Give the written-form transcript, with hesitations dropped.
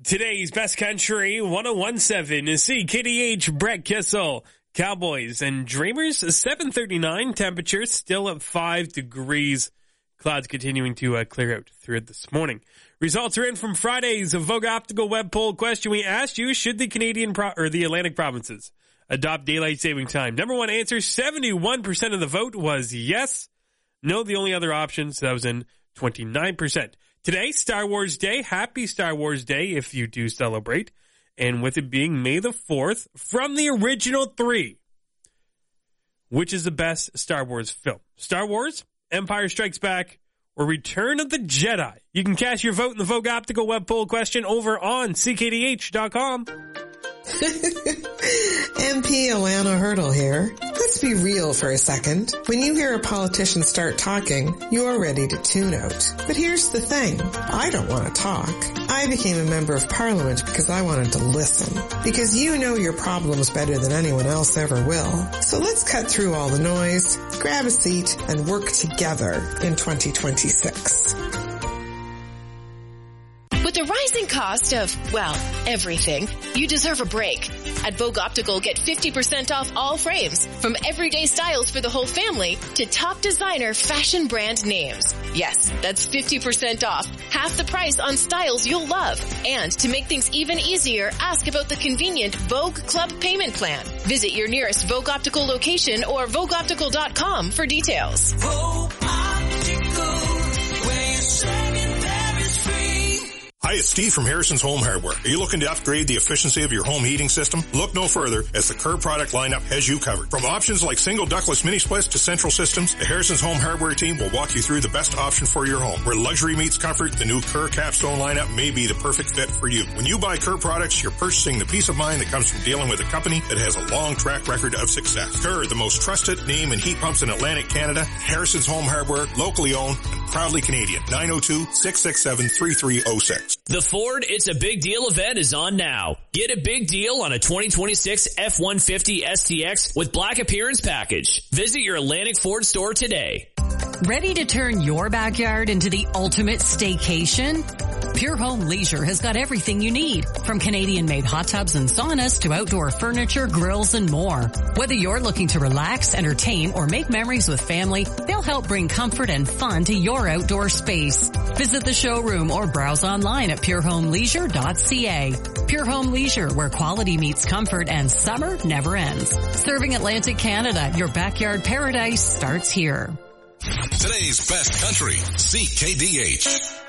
Today's Best Country 101.7 is CKDH, Brett Kissel, Cowboys and Dreamers, 7:39, temperature still at 5 degrees. Clouds continuing to clear out throughout this morning. Results are in from Friday's Vogue Optical web poll question. We asked you, should the the Atlantic provinces adopt daylight saving time? Number one answer, 71% of the vote was yes. No, the only other options, that was in 29%. Today, Star Wars Day. Happy Star Wars Day if you do celebrate. And with it being May the 4th, from the original 3, which is the best Star Wars film? Star Wars, Empire Strikes Back, or Return of the Jedi? You can cast your vote in the Vogue Optical web poll question over on CKDH.com. MP Alana Hurdle here. Let's be real for a second. When you hear a politician start talking, you're ready to tune out. But here's the thing. I don't want to talk. I became a member of Parliament because I wanted to listen. Because you know your problems better than anyone else ever will. So let's cut through all the noise, grab a seat, and work together in 2026. With the rising cost of, well, everything, you deserve a break. At Vogue Optical, get 50% off all frames, from everyday styles for the whole family to top designer fashion brand names. Yes, that's 50% off, half the price on styles you'll love. And to make things even easier, ask about the convenient Vogue Club payment plan. Visit your nearest Vogue Optical location or VogueOptical.com for details. Vogue Optical, where you're saving there is free. Hi, it's Steve from Harrison's Home Hardware. Are you looking to upgrade the efficiency of your home heating system? Look no further, as the Kerr product lineup has you covered. From options like single ductless mini splits to central systems, the Harrison's Home Hardware team will walk you through the best option for your home. Where luxury meets comfort, the new Kerr Capstone lineup may be the perfect fit for you. When you buy Kerr products, you're purchasing the peace of mind that comes from dealing with a company that has a long track record of success. Kerr, the most trusted name in heat pumps in Atlantic Canada. Harrison's Home Hardware, locally owned and proudly Canadian. 902-667-3306. The Ford It's a Big Deal event is on now. Get a big deal on a 2026 F-150 STX with Black Appearance Package. Visit your Atlantic Ford store today. Ready to turn your backyard into the ultimate staycation? Pure Home Leisure has got everything you need, from Canadian-made hot tubs and saunas to outdoor furniture, grills, and more. Whether you're looking to relax, entertain, or make memories with family, they'll help bring comfort and fun to your outdoor space. Visit the showroom or browse online at purehomeleisure.ca. Pure Home Leisure, where quality meets comfort and summer never ends. Serving Atlantic Canada, your backyard paradise starts here. Today's Best Country, CKDH.